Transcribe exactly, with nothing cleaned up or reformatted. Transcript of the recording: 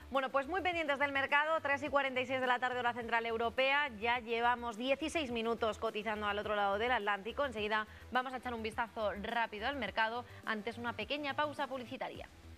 Bueno, pues muy pendientes del mercado, tres y cuarenta y seis de la tarde hora central europea, ya llevamos dieciséis minutos cotizando al otro lado del Atlántico. Enseguida vamos a echar un vistazo rápido al mercado antes una pequeña pausa publicitaria.